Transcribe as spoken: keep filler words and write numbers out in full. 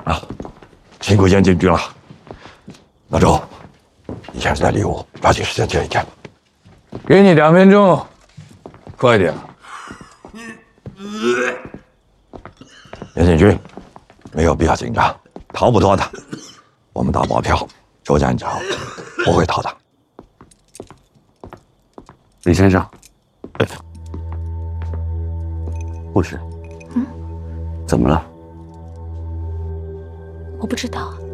啊，辛苦严进军了。老周，你现在礼物抓紧时间见一见吧。 给你两分钟，快点。 严进军，没有必要紧张，逃不脱的。我们打保票，周站长不会逃的。 李先生，护士， 嗯， 怎么了？ 我不知道。